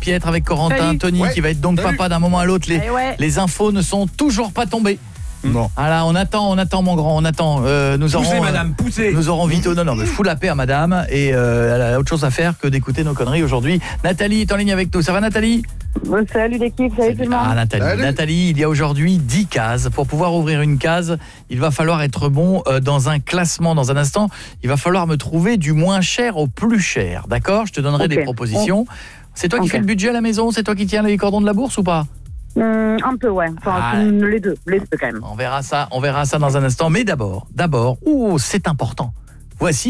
Pietre, avec Corentin, Salut. Tony qui va être donc papa d'un moment à l'autre. Les infos ne sont toujours pas tombées. Non. Alors on attend mon grand, on attend. Poussez madame, poussez. Nous aurons vite. Non, mais fous la paix à madame et elle a autre chose à faire que d'écouter nos conneries aujourd'hui. Nathalie est en ligne avec nous. Ça va Nathalie ? Salut l'équipe, salut tout le monde. Ah Nathalie, Salut. Nathalie, il y a aujourd'hui 10 cases. Pour pouvoir ouvrir une case, il va falloir être bon dans un classement. Dans un instant, il va falloir me trouver du moins cher au plus cher. D'accord ? Je te donnerai des propositions. C'est toi qui fais le budget à la maison ? C'est toi qui tiens les cordons de la bourse ou pas ? Un peu, ouais. Enfin, les deux quand même. On verra ça dans un instant. Mais d'abord, c'est important. Voici